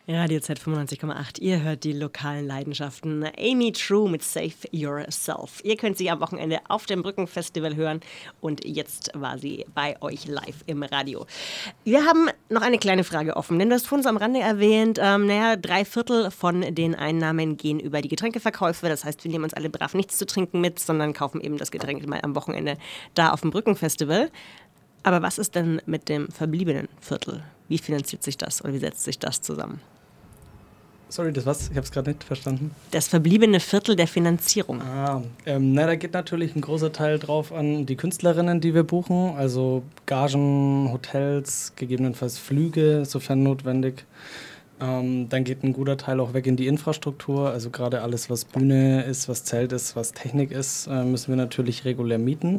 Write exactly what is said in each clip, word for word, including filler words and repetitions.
Radio Z fünfundneunzig Komma acht, ihr hört die lokalen Leidenschaften. Amy True mit Save Yourself. Ihr könnt sie am Wochenende auf dem Brückenfestival hören und jetzt war sie bei euch live im Radio. Wir haben noch eine kleine Frage offen, denn du hast vorhin so am Rande erwähnt, ähm, naja, drei Viertel von den Einnahmen gehen über die Getränkeverkäufe. Das heißt, wir nehmen uns alle brav nichts zu trinken mit, sondern kaufen eben das Getränk mal am Wochenende da auf dem Brückenfestival. Aber was ist denn mit dem verbliebenen Viertel? Wie finanziert sich das oder wie setzt sich das zusammen? Sorry, das was? Ich habe es gerade nicht verstanden. Das verbliebene Viertel der Finanzierung. Ah, ähm, na, da geht natürlich ein großer Teil drauf an die Künstlerinnen, die wir buchen. Also Gagen, Hotels, gegebenenfalls Flüge, sofern notwendig. Ähm, dann geht ein guter Teil auch weg in die Infrastruktur. Also gerade alles, was Bühne ist, was Zelt ist, was Technik ist, äh, müssen wir natürlich regulär mieten.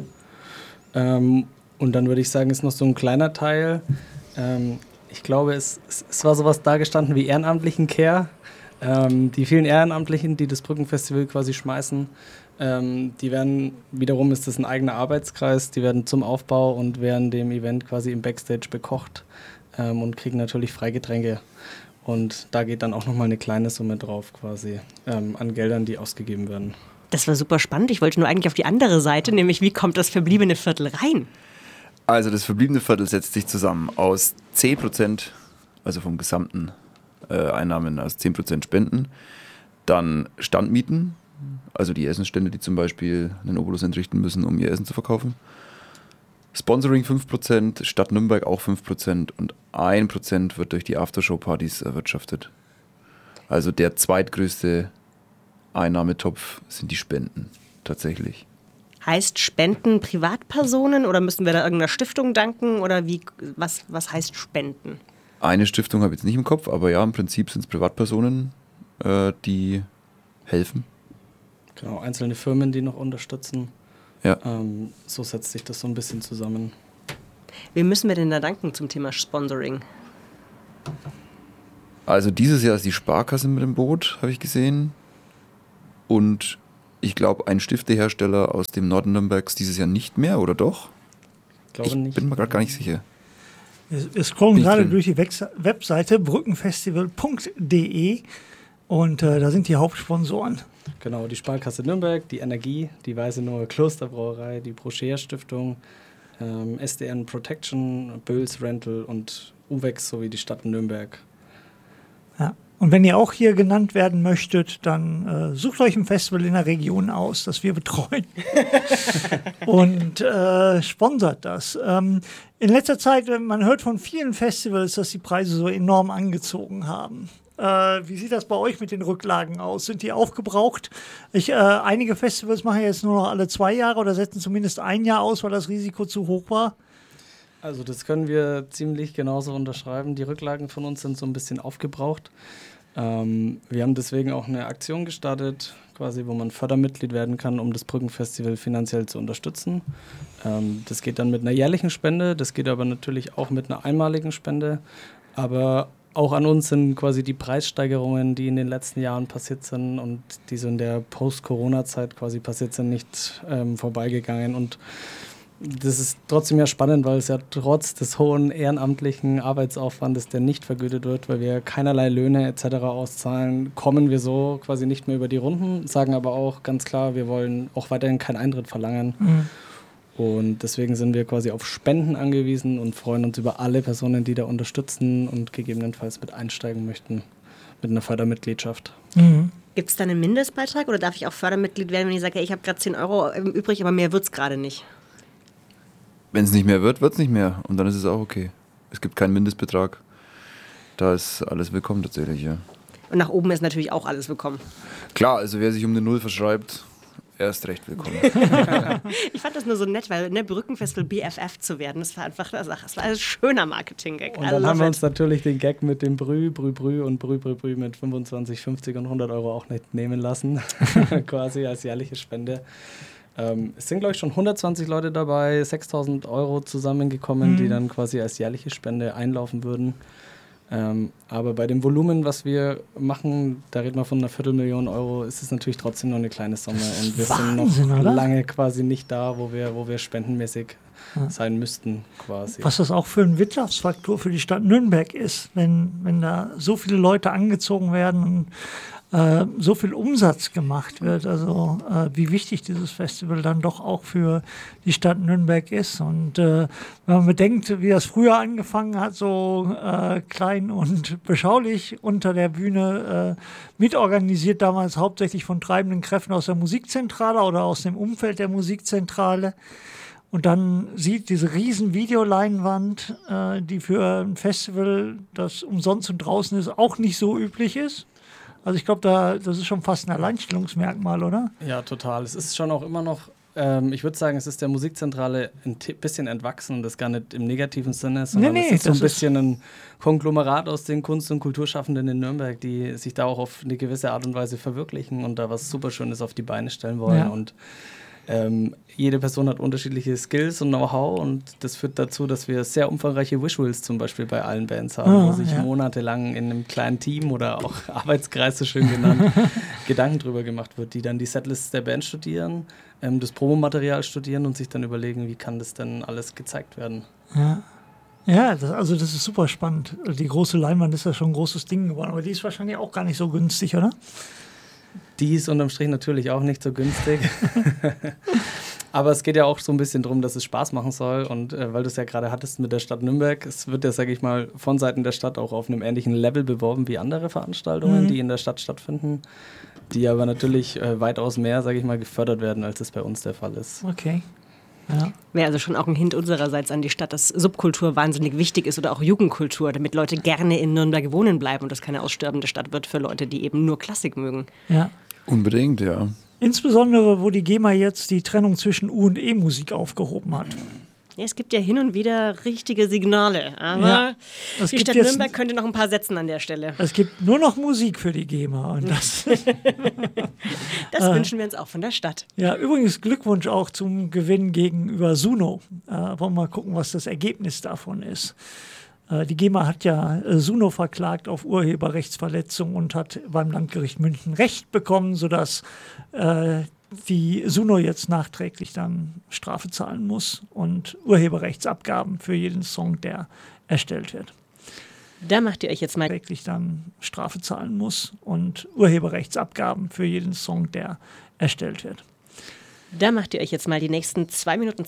Ähm, und dann würde ich sagen, ist noch so ein kleiner Teil. Ähm, ich glaube, es, es, es war sowas da gestanden wie ehrenamtlichen Care. Ähm, die vielen Ehrenamtlichen, die das Brückenfestival quasi schmeißen, ähm, die werden, wiederum ist das ein eigener Arbeitskreis, die werden zum Aufbau und während dem Event quasi im Backstage bekocht ähm, und kriegen natürlich Freigetränke. Und da geht dann auch nochmal eine kleine Summe drauf quasi ähm, an Geldern, die ausgegeben werden. Das war super spannend. Ich wollte nur eigentlich auf die andere Seite, nämlich wie kommt das verbliebene Viertel rein? Also das verbliebene Viertel setzt sich zusammen aus zehn Prozent, also vom gesamten äh, Einnahmen aus zehn Prozent Spenden, dann Standmieten, also die Essensstände, die zum Beispiel einen Obolus entrichten müssen, um ihr Essen zu verkaufen, Sponsoring fünf Prozent, Stadt Nürnberg auch fünf Prozent und ein Prozent wird durch die Aftershow-Partys erwirtschaftet. Also der zweitgrößte Einnahmetopf sind die Spenden, tatsächlich. Heißt Spenden Privatpersonen oder müssen wir da irgendeiner Stiftung danken oder wie, was, was heißt Spenden? Eine Stiftung habe ich jetzt nicht im Kopf, aber ja, im Prinzip sind es Privatpersonen, äh, die helfen. Genau, einzelne Firmen, die noch unterstützen. Ja. Ähm, so setzt sich das so ein bisschen zusammen. Wem müssen wir denn da danken zum Thema Sponsoring? Also dieses Jahr ist die Sparkasse mit dem Boot, habe ich gesehen. Und ich glaube, ein Stiftehersteller aus dem Norden Nürnbergs dieses Jahr nicht mehr, oder doch? Ich glaube ich nicht. bin mir gerade gar nicht sicher. Wir, wir scrollen Bin ich gerade drin? durch die Wex- Webseite brückenfestival punkt de und äh, da sind die Hauptsponsoren. Genau, die Sparkasse Nürnberg, die Energie, die Weiße Noah Klosterbrauerei, die Broscher Stiftung, ähm, S D N Protection, Böls Rental und U W E X sowie die Stadt Nürnberg. Ja. Und wenn ihr auch hier genannt werden möchtet, dann äh, sucht euch ein Festival in der Region aus, das wir betreuen. Und äh, sponsert das. Ähm, in letzter Zeit, man hört von vielen Festivals, dass die Preise so enorm angezogen haben. Äh, wie sieht das bei euch mit den Rücklagen aus? Sind die aufgebraucht? Ich, äh, einige Festivals machen jetzt nur noch alle zwei Jahre oder setzen zumindest ein Jahr aus, weil das Risiko zu hoch war. Also das können wir ziemlich genauso unterschreiben. Die Rücklagen von uns sind so ein bisschen aufgebraucht. Ähm, wir haben deswegen auch eine Aktion gestartet, quasi, wo man Fördermitglied werden kann, um das Brückenfestival finanziell zu unterstützen. Ähm, das geht dann mit einer jährlichen Spende, das geht aber natürlich auch mit einer einmaligen Spende. Aber auch an uns sind quasi die Preissteigerungen, die in den letzten Jahren passiert sind und die so in der Post-Corona-Zeit quasi passiert sind, nicht ähm, vorbeigegangen. Und das ist trotzdem ja spannend, weil es ja trotz des hohen ehrenamtlichen Arbeitsaufwandes, der nicht vergütet wird, weil wir keinerlei Löhne et cetera auszahlen, kommen wir so quasi nicht mehr über die Runden, sagen aber auch ganz klar, wir wollen auch weiterhin keinen Eintritt verlangen. Mhm. Und deswegen sind wir quasi auf Spenden angewiesen und freuen uns über alle Personen, die da unterstützen und gegebenenfalls mit einsteigen möchten mit einer Fördermitgliedschaft. Mhm. Gibt es da einen Mindestbeitrag oder darf ich auch Fördermitglied werden, wenn ich sage, ich habe gerade zehn Euro übrig, aber mehr wird es gerade nicht? Wenn es nicht mehr wird, wird es nicht mehr. Und dann ist es auch okay. Es gibt keinen Mindestbetrag. Da ist alles willkommen tatsächlich, ja. Und nach oben ist natürlich auch alles willkommen. Klar, also wer sich um eine Null verschreibt, erst recht willkommen. Ich fand das nur so nett, weil ne, Brückenfestival B F F zu werden, das war einfach das war ein schöner Marketing-Gag. Und dann haben wir uns natürlich den Gag mit dem Brü, Brü, Brü und Brü, Brü, Brü mit fünfundzwanzig, fünfzig und hundert Euro auch nicht nehmen lassen. Quasi als jährliche Spende. Ähm, es sind, glaube ich, schon hundertzwanzig Leute dabei, sechstausend Euro zusammengekommen, mhm. die dann quasi als jährliche Spende einlaufen würden. Ähm, aber bei dem Volumen, was wir machen, da reden wir von einer Viertelmillion Euro, ist es natürlich trotzdem noch eine kleine Summe. Und wir Wahnsinn, sind noch oder? lange quasi nicht da, wo wir, wo wir spendenmäßig ja. sein müssten quasi. Was das auch für ein Wirtschaftsfaktor für die Stadt Nürnberg ist, wenn, wenn da so viele Leute angezogen werden und äh, so viel Umsatz gemacht wird, also äh, wie wichtig dieses Festival dann doch auch für die Stadt Nürnberg ist. Und äh, wenn man bedenkt, wie das früher angefangen hat, so äh, klein und beschaulich unter der Bühne, äh, mitorganisiert damals hauptsächlich von treibenden Kräften aus der Musikzentrale oder aus dem Umfeld der Musikzentrale. Und dann sieht diese riesen Videoleinwand, äh, die für ein Festival, das umsonst und draußen ist, auch nicht so üblich ist. Also ich glaube, da, das ist schon fast ein Alleinstellungsmerkmal, oder? Ja, total. Es ist schon auch immer noch, ähm, ich würde sagen, es ist der Musikzentrale ein t- bisschen entwachsen und das gar nicht im negativen Sinne, sondern nee, nee, es ist so ein das bisschen ein Konglomerat aus den Kunst- und Kulturschaffenden in Nürnberg, die sich da auch auf eine gewisse Art und Weise verwirklichen und da was Superschönes auf die Beine stellen wollen. Ja. Und Ähm, jede Person hat unterschiedliche Skills und Know-how und das führt dazu, dass wir sehr umfangreiche Visuals zum Beispiel bei allen Bands haben, Ah, wo sich ja. monatelang in einem kleinen Team oder auch Arbeitskreis, so schön genannt, Gedanken drüber gemacht wird, die dann die Setlists der Band studieren, ähm, das Promomaterial studieren und sich dann überlegen, wie kann das denn alles gezeigt werden. Ja, ja das, also das ist super spannend. Die große Leinwand ist ja schon ein großes Ding geworden, aber die ist wahrscheinlich auch gar nicht so günstig, oder? Die ist unterm Strich natürlich auch nicht so günstig. Aber es geht ja auch so ein bisschen darum, dass es Spaß machen soll. Und äh, weil du es ja gerade hattest mit der Stadt Nürnberg, es wird ja, sage ich mal, von Seiten der Stadt auch auf einem ähnlichen Level beworben wie andere Veranstaltungen, Mhm. die in der Stadt stattfinden, die aber natürlich äh, weitaus mehr, sage ich mal, gefördert werden, als es bei uns der Fall ist. Okay. Ja. Wäre also schon auch ein Hint unsererseits an die Stadt, dass Subkultur wahnsinnig wichtig ist oder auch Jugendkultur, damit Leute gerne in Nürnberg wohnen bleiben und das keine aussterbende Stadt wird für Leute, die eben nur Klassik mögen. Ja. Unbedingt, ja. Insbesondere, wo die GEMA jetzt die Trennung zwischen U- und E-Musik aufgehoben hat. Ja, es gibt ja hin und wieder richtige Signale, aber Ja, es die gibt Stadt jetzt- Nürnberg könnte noch ein paar setzen an der Stelle. Es gibt nur noch Musik für die GEMA. Und das, Das Äh. wünschen wir uns auch von der Stadt. ja, übrigens Glückwunsch auch zum Gewinn gegenüber Suno. Äh, wollen wir mal gucken, was das Ergebnis davon ist. Äh, die GEMA hat ja äh, Suno verklagt auf Urheberrechtsverletzung und hat beim Landgericht München Recht bekommen, sodass äh, die Suno jetzt nachträglich dann Strafe zahlen muss und Urheberrechtsabgaben für jeden Song, der erstellt wird. Da macht ihr euch jetzt mal Nachträglich dann Strafe zahlen muss und Urheberrechtsabgaben für jeden Song, der erstellt wird. Da macht ihr euch jetzt mal die nächsten zwei Minuten